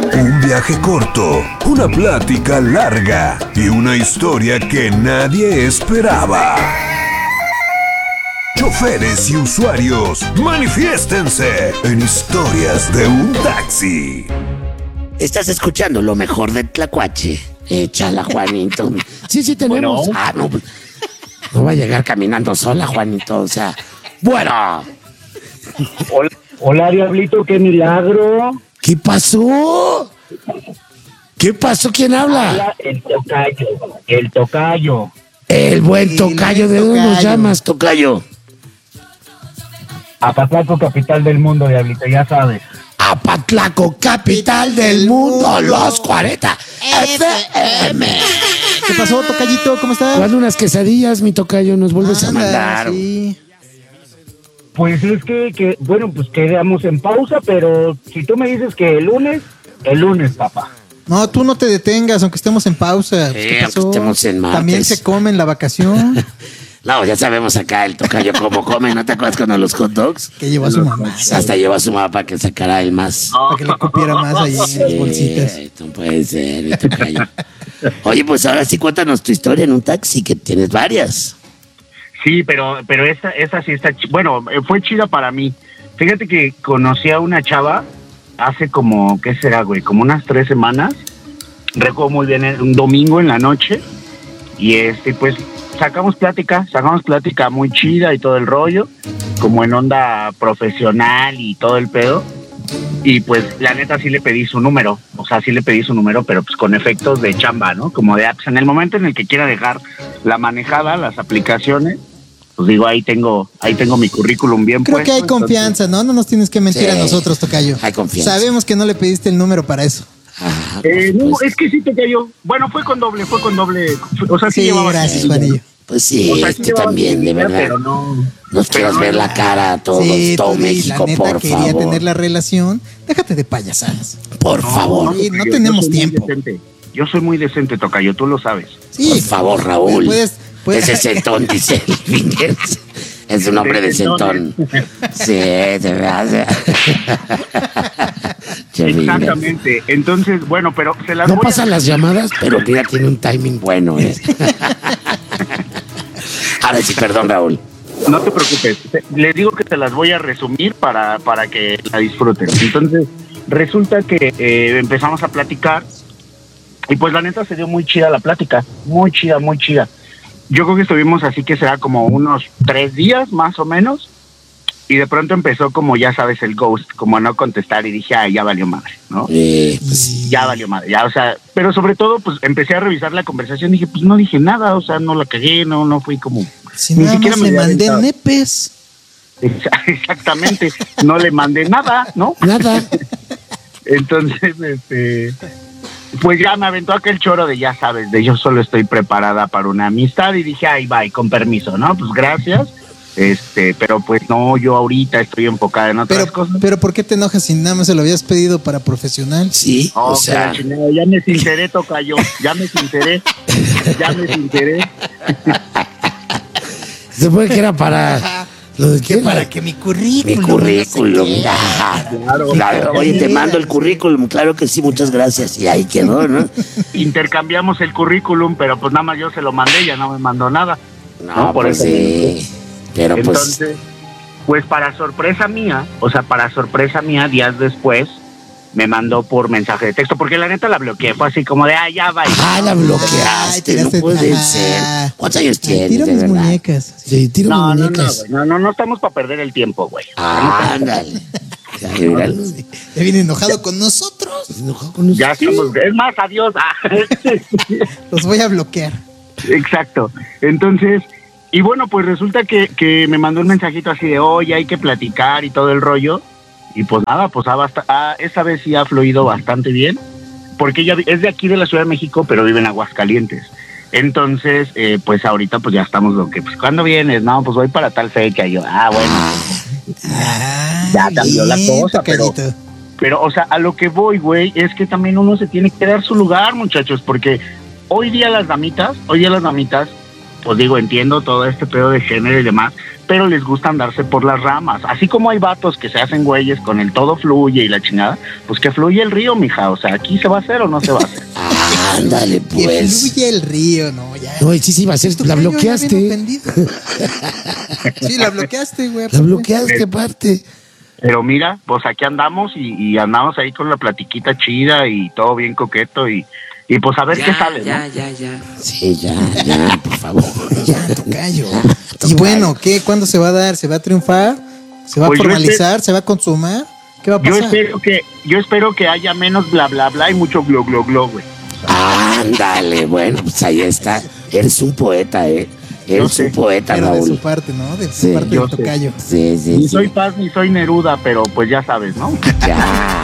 Un viaje corto, una plática larga y una historia que nadie esperaba. Choferes y usuarios, manifiéstense en Historias de un Taxi. Estás escuchando lo mejor de Tlacuache. Échala, Juanito. Sí, tenemos. Bueno. No, no va a llegar caminando sola, Juanito. O sea, bueno. Hola, Diablito, qué milagro. ¿Qué pasó? ¿Qué pasó? ¿Quién habla? Habla el tocayo. El buen tocayo. ¿De dónde nos llamas, tocayo? Apatlaco, capital del mundo, Diablito, ya sabes. Apatlaco, capital del mundo, los 40 FM. ¿Qué pasó, tocayito? ¿Cómo estás? Dale unas quesadillas, mi tocayo, nos vuelves a mandar. Sí. Pues es que, bueno, pues quedamos en pausa, pero si tú me dices que el lunes, papá. No, tú no te detengas, aunque estemos en pausa. Sí, aunque estemos en martes. También se come en la vacación. No, ya sabemos acá el tocayo cómo come. ¿No te acuerdas cuando los hot dogs? Que llevó a su mamá. Hasta llevó a su mamá para que sacara el más. Para que le cupiera más ahí en las bolsitas. No puede ser, el tocayo. Oye, pues ahora sí cuéntanos tu historia en un taxi, que tienes varias. Sí, pero esa sí está... Bueno, fue chida para mí. Fíjate que conocí a una chava hace como, ¿qué será, güey? Como unas 3 semanas. Recuerdo muy bien, un domingo en la noche. Y pues... Sacamos plática muy chida y todo el rollo, como en onda profesional y todo el pedo. Y pues la neta sí le pedí su número, pero pues con efectos de chamba, ¿no? Como de apps. En el momento en el que quiera dejar la manejada, las aplicaciones, pues digo, ahí tengo mi currículum bien puesto. Creo que hay confianza, ¿no? No nos tienes que mentir a nosotros, tocayo. Hay confianza. Sabemos que no le pediste el número para eso. No, es que sí te cayó. Bueno, fue con doble. O sea, sí llevaba. Gracias, Juanillo. Pues sí, o sea, es que también, de verdad. Pero no. Nos quieras ver la cara a todos, todo México, la neta, por quería favor. tener la relación. Déjate de payasadas. Por favor. Sí, no tenemos tiempo. Yo soy muy decente, tocayo, tú lo sabes. Sí, por favor, Raúl. Puedes... Ese centón, dice el Fingers. Es un hombre de centón. Sí, de verdad. Exactamente. Entonces, bueno, pero se las no pasan las llamadas, pero mira, tiene un timing bueno, Ahora sí, perdón, Raúl. No te preocupes. Les digo que te las voy a resumir para que la disfruten. Entonces, resulta que empezamos a platicar y pues la neta se dio muy chida la plática. Muy chida. Yo creo que estuvimos así que será como unos 3 días más o menos. Y de pronto empezó como, ya sabes, el ghost, como a no contestar y dije, ya valió madre, ¿no? Pues, ya valió madre, ya, o sea, pero sobre todo, pues empecé a revisar la conversación y dije, pues no dije nada, o sea, no la cagué, no fui como... Si ni siquiera me mandé nepes. Exactamente, no le mandé nada, ¿no? Nada. Entonces, pues ya me aventó aquel choro de, ya sabes, de yo solo estoy preparada para una amistad y dije, ay, bye, con permiso, ¿no? Pues gracias. Pero pues no, yo ahorita estoy enfocada en otras cosas. Pero ¿por qué te enojas si nada más se lo habías pedido para profesional? Sí, o sea... Ya me sinceré, tocayo, ya me sinceré. Se puede que era para... ¿Lo de qué? Para que mi currículum... Mi currículum. Claro. Oye, te mando el currículum, claro que sí, muchas gracias. Y ahí quedó, ¿no? Intercambiamos el currículum, pero pues nada más yo se lo mandé, ya no me mandó nada. No, por eso sí. Pero entonces, pues para sorpresa mía, días después, me mandó por mensaje de texto, porque la neta la bloqueé, fue así como de, ya va. La bloqueaste, no puede ser. ¿Cuántos años tienes, tiro de mis verdad? Muñecas. Sí, tiro mis muñecas. No estamos para perder el tiempo, güey. Ándale. Ya viene enojado con nosotros. Ya estamos, es más, adiós. Los voy a bloquear. Exacto. Entonces, y bueno, pues resulta que me mandó un mensajito así de, oye, hay que platicar y todo el rollo. Y pues nada, pues esta vez sí ha fluido bastante bien, porque ella es de aquí de la Ciudad de México, pero vive en Aguascalientes. Entonces, pues ahorita pues ya estamos lo que, pues, ¿cuándo vienes? No, pues voy para tal fecha. Y yo, bueno, ya cambió la cosa, pero, o sea, a lo que voy, güey, es que también uno se tiene que dar su lugar, muchachos, porque hoy día las damitas pues digo, entiendo todo este pedo de género y demás, pero les gusta andarse por las ramas. Así como hay vatos que se hacen güeyes con el todo fluye y la chingada, pues que fluye el río, mija. O sea, ¿aquí se va a hacer o no se va a hacer? Ándale, Que pues. fluye el río, no, ya. No, sí va a ser. La Tocayo, ya bien bloqueaste. ofendido. Sí, la bloqueaste, güey. La bloqueaste, aparte. Pero mira, pues aquí andamos y andamos ahí con la platiquita chida y todo bien coqueto y pues a ver qué sale, ya. ¿no? Sí, ya, por favor. Ya, tocayo. Y bueno, ¿qué? ¿Cuándo se va a dar? ¿Se va a triunfar? ¿Se va Pues a yo formalizar? ¿Se va a consumar? ¿Qué va a Yo pasar? espero que haya menos bla bla bla y mucho glo glo glo, güey. Ándale, bueno, pues ahí está. Eres un poeta, Eres sé. un poeta, Pero de Raúl. su parte, ¿no? De Sí, su parte yo del sé. tocayo. Sí. Ni soy Paz ni soy Neruda, pero pues ya sabes, ¿no? Ya.